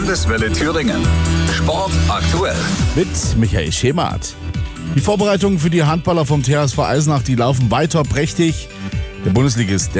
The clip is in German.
Landeswelle Thüringen. Sport aktuell. Mit Michael Schemath. Die Vorbereitungen für die Handballer vom THSV Eisenach, die laufen weiter prächtig. Der Bundesligist